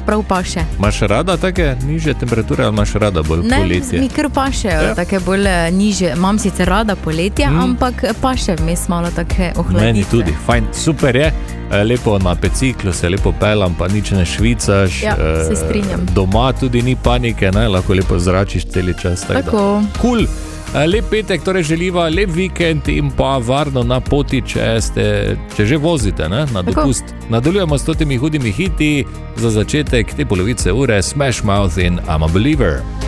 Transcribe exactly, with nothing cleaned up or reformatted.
prav paše. Imaš rada take nižje temperature ali imaš rada bolj ne, poletje? Ne, mi kar pašejo, ja. Take bolj nižje. Imam sicer rada poletje, mm. ampak paše vmes malo take ohladitve. Meni tudi, fajn, super je. Lepo na biciklu se lepo pelam, pa nič ne švicaš. Ja, se strinjam. Doma tudi ni panike, ne? Lahko lepo zračiš celi čas. Tako. Cool. Lep petek, torej želiva lep vikend in pa varno na poti, če, ste, če že vozite, ne? Na dopust. Nadaljujemo s temi hudimi hiti za začetek te polovice ure. Smash Mouth in I'm a Believer.